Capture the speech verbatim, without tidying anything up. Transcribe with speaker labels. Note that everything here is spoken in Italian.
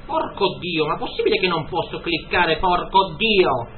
Speaker 1: Porco Dio, ma possibile che non posso cliccare porco Dio?